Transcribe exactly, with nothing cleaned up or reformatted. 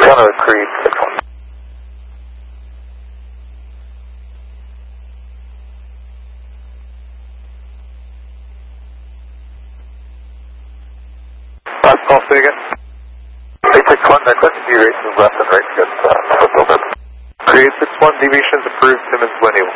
Toronto, Creed six one. Last call, say again. eight six one, request deviations left and right, good, uh, over. Creed six one, deviations approved, Simmons, Winnie,